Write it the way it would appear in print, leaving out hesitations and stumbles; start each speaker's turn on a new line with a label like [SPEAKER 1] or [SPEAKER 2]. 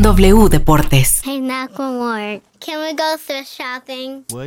[SPEAKER 1] W Deportes.
[SPEAKER 2] Hey, Macklemore, can we go thrift shopping?
[SPEAKER 3] What?